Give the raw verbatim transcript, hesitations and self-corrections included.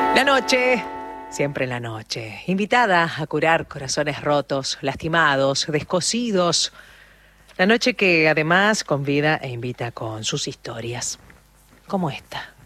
La noche, siempre en la noche, invitada a curar corazones rotos, lastimados, descosidos. La noche que además convida e invita con sus historias, como esta.